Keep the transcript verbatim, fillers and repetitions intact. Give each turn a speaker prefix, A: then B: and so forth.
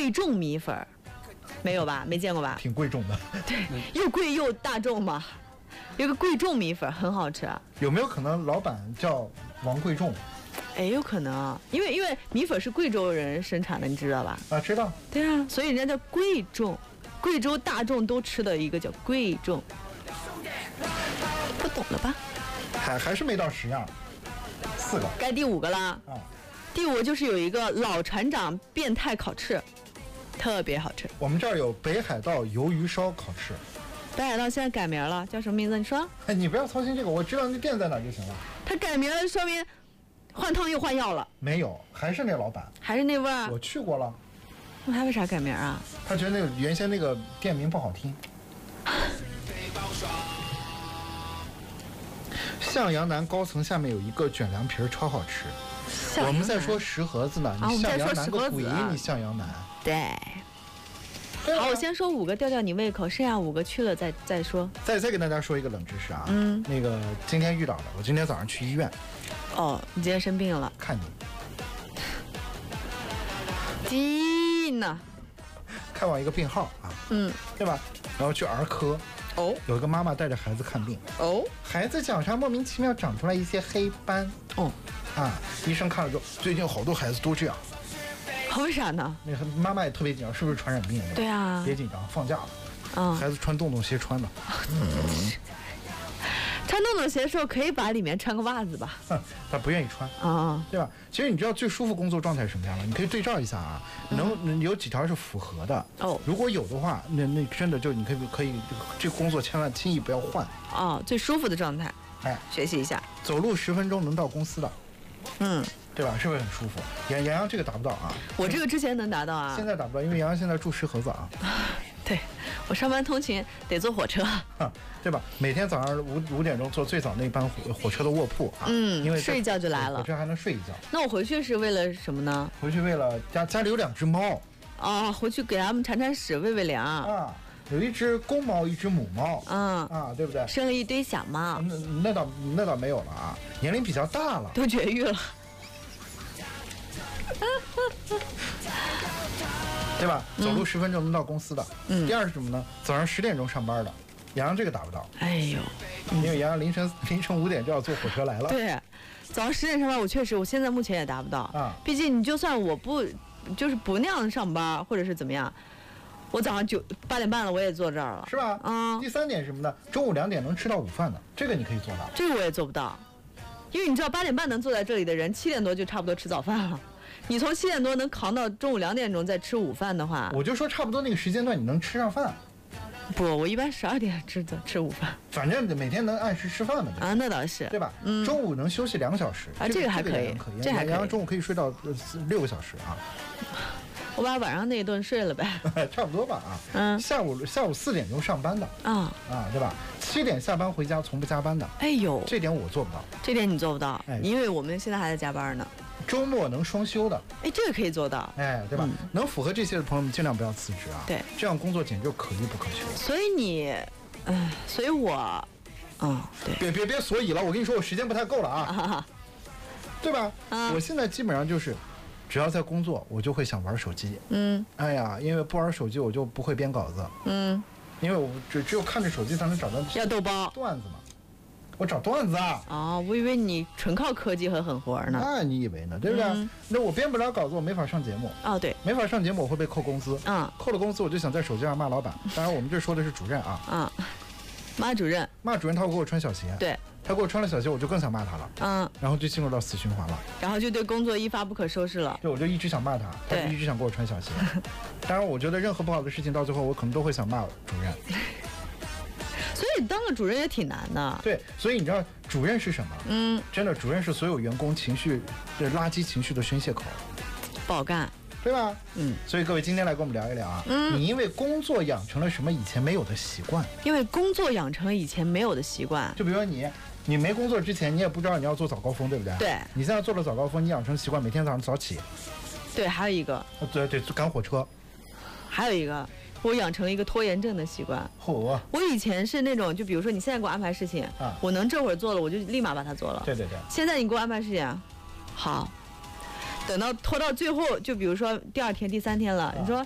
A: 贵重米粉，没有吧？没见过吧？
B: 挺贵重的。
A: 对，又贵又大众嘛。有个贵重米粉很好吃啊。
B: 有没有可能老板叫王贵重？
A: 哎，有可能啊，因为因为米粉是贵州人生产的，你知道吧？
B: 啊，知道。
A: 对啊，所以人家叫贵重，贵州大众都吃的一个叫贵重。不懂了吧？
B: 还还是没到十样，四个。
A: 该第五个了。
B: 啊。
A: 第五就是有一个老船长变态烤翅，特别好吃。
B: 我们这儿有北海道鱿鱼烧烤翅。
A: 北海道现在改名了，叫什么名字？你说？
B: 哎，你不要操心这个，我知道那店在哪就行了。
A: 他改名了，说明换汤又换药了。
B: 没有，还是那老板，
A: 还是那味儿。
B: 我去过了。
A: 那他为啥改名啊？
B: 他觉得那个原先那个店名不好听。向阳南高层下面有一个卷凉皮儿，超好吃。我们在说石河子呢，你向阳南个鬼，你向阳南。
A: 对。好，我先说五个吊吊你胃口，剩下五个去了再再说。
B: 再再给大家说一个冷知识啊，
A: 嗯，
B: 那个今天遇到的，我今天早上去医院。
A: 哦，你今天生病了？
B: 看你。
A: 金呐。
B: 看望一个病号啊，
A: 嗯，
B: 对吧？然后去儿科。
A: 哦，
B: 有一个妈妈带着孩子看病。
A: 哦，
B: 孩子脚上莫名其妙长出来一些黑斑。
A: 哦，
B: 啊，医生看了之后，最近好多孩子都这样。
A: 为啥呢？
B: 那个妈妈也特别紧张，是不是传染病？
A: 对啊，
B: 别紧张，放假了。
A: 嗯，
B: 孩子穿洞洞鞋穿的。嗯、
A: 穿洞洞鞋的时候可以把里面穿个袜子吧？
B: 哼，他不愿意穿
A: 啊、嗯，
B: 对吧？其实你知道最舒服工作状态是什么样的？你可以对照一下啊，能、嗯、有几条是符合的
A: 哦。
B: 如果有的话，那那真的就你可以可以这个工作千万轻易不要换
A: 哦。最舒服的状态，
B: 哎，
A: 学习一下。
B: 走路十分钟能到公司的，
A: 嗯。
B: 对吧？是不是很舒服？杨洋洋这个达不到啊，
A: 我这个之前能达到啊，
B: 现在达不到，因为杨洋现在住石河子啊。
A: 对，我上班通勤得坐火车，
B: 对吧？每天早上五五点钟坐最早那班火火车的卧铺啊，
A: 嗯，
B: 因为
A: 睡一觉就来了，
B: 火车还能睡一觉。
A: 那我回去是为了什么呢？
B: 回去为了家家里有两只猫
A: 啊，回去给他们铲铲屎、喂喂粮
B: 啊。有一只公猫，一只母猫，
A: 嗯
B: 啊，对不对？
A: 生了一堆小猫，
B: 那那倒那倒没有了啊，年龄比较大了，
A: 都绝育了。
B: 对吧？走路十分钟能到公司的。
A: 嗯。
B: 第二是什么呢？早上十点钟上班的，洋洋这个达不到。
A: 哎呦，
B: 因为洋洋凌晨凌晨五点就要坐火车来了。
A: 对，早上十点上班，我确实，我现在目前也达不到
B: 啊。
A: 毕竟你就算我不，就是不那样上班，或者是怎么样，我早上九八点半了，我也坐这儿了，
B: 是吧？
A: 啊、
B: 嗯。第三点是什么呢？中午两点能吃到午饭的，这个你可以做到。
A: 这个我也做不到。因为你知道八点半能坐在这里的人，七点多就差不多吃早饭了。你从七点多能扛到中午两点钟再吃午饭的话，
B: 我就说差不多那个时间段你能吃上饭。
A: 不，我一般十二点吃的吃午饭。
B: 反正每天能按时吃饭嘛。
A: 啊，那倒是，
B: 对吧？
A: 嗯。
B: 中午能休息两个小时。
A: 啊，这个还可以，这还可以。
B: 然后中午可以睡到六个小时啊。
A: 我把晚上那一顿睡了呗。
B: 差不多吧啊。
A: 嗯。
B: 下午下午四点钟上班的。
A: 啊
B: 啊，对吧？七点下班回家，从不加班的。
A: 哎呦，
B: 这点我做不到。
A: 这点你做不到，
B: 哎，
A: 因为我们现在还在加班呢。
B: 周末能双休的，
A: 哎，这个可以做到，
B: 哎，对吧？嗯、能符合这些的朋友们，尽量不要辞职啊。
A: 对，
B: 这样工作简直可遇不可求。
A: 所以你，嗯，所以我，嗯，对，
B: 别别别，所以了，我跟你说，我时间不太够了啊，
A: 啊
B: 对吧？
A: 啊，
B: 我现在基本上就是，只要在工作，我就会想玩手机。
A: 嗯，
B: 哎呀，因为不玩手机，我就不会编稿子。
A: 嗯，
B: 因为我只只有看着手机才能找到
A: 要逗包
B: 段子嘛。我找段子啊！
A: 哦，我以为你纯靠科技和狠活呢。
B: 那你以为呢？对不对？
A: 嗯、
B: 那我编不了稿子，我没法上节目。
A: 哦，对，
B: 没法上节目，我会被扣工资。
A: 嗯，
B: 扣了工资，我就想在手机上骂老板。当然，我们这说的是主任啊。
A: 嗯，骂主任。
B: 骂主任，他会给我穿小鞋。
A: 对，
B: 他给我穿了小鞋，我就更想骂他了。
A: 嗯，
B: 然后就进入到死循环了。
A: 然后就对工作一发不可收拾了。
B: 对，我就一直想骂他，他就一直想给我穿小鞋。当然，我觉得任何不好的事情到最后，我可能都会想骂主任。
A: 所以当个主任也挺难的。
B: 对，所以你知道主任是什么？
A: 嗯，
B: 真的，主任是所有员工情绪的垃圾情绪的宣泄口，
A: 不好干，
B: 对吧？
A: 嗯，
B: 所以各位今天来跟我们聊一聊啊，
A: 嗯，
B: 你因为工作养成了什么以前没有的习惯？
A: 因为工作养成了以前没有的习惯，
B: 就比如说你，你没工作之前，你也不知道你要做早高峰，对不对？
A: 对。
B: 你现在做了早高峰，你养成习惯，每天早上早起。
A: 对，还有一个，
B: 对对，赶火车。
A: 还有一个。我养成了一个拖延症的习惯。
B: 嚯！
A: 我以前是那种，就比如说你现在给我安排事情，
B: 啊，
A: 我能这会儿做了，我就立马把它做了。
B: 对对对。
A: 现在你给我安排事情，好，等到拖到最后，就比如说第二天、第三天了，啊、你说